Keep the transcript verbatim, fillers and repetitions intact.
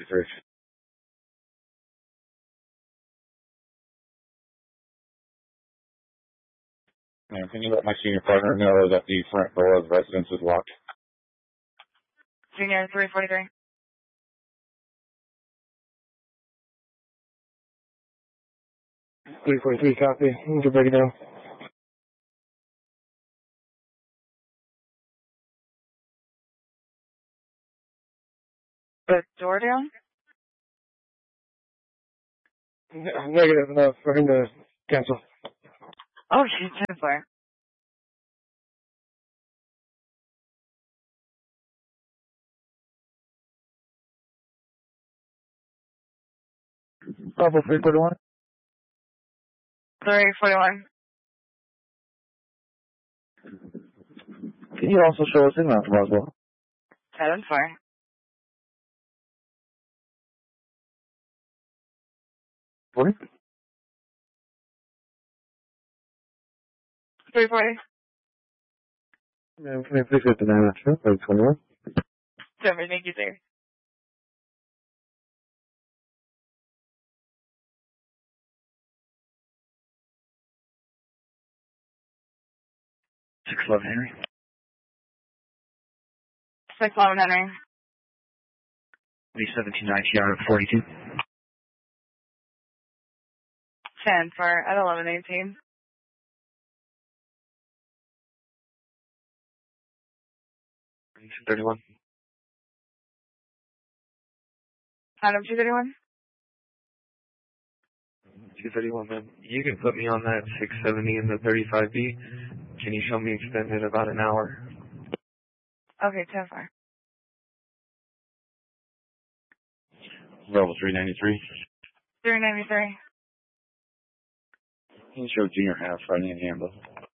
Three. And can you let my senior partner know that the front door of the residence is locked? Junior three forty-three. three forty-three, copy. You can break it down. The door down? Negative enough for him to cancel. Oh, she's ten four. Bravo three forty-one. three forty-one. Can you also show us inbound from Roswell? seven four. Forty? three forty. Yeah, can I please get the nine after? three twenty-one. Seven, thank you, sir. six eleven Henry. six eleven Henry. The seventeen I T R forty-two. ten for at eleven eighteen. two thirty-one. Adam two thirty-one. two thirty-one, man. You can put me on that six seventy in the thirty-five B. Can you show me extended about an hour? Okay, ten four. Level three ninety-three. three ninety-three. Can you show junior half running in handle?